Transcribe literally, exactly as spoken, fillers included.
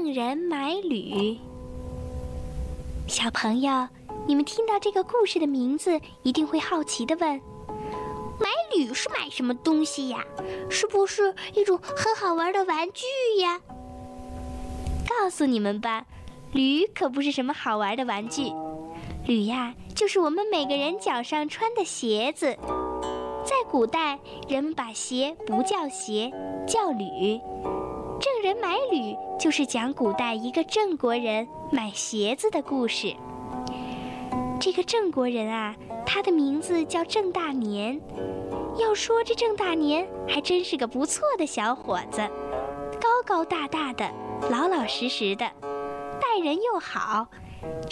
郑人买履。小朋友，你们听到这个故事的名字，一定会好奇地问：买履是买什么东西呀？是不是一种很好玩的玩具呀？告诉你们吧，履可不是什么好玩的玩具。履呀，就是我们每个人脚上穿的鞋子。在古代，人们把鞋不叫鞋，叫履。郑人买履就是讲古代一个郑国人买鞋子的故事。这个郑国人啊，他的名字叫郑大年。要说这郑大年还真是个不错的小伙子，高高大大的，老老实实的，待人又好，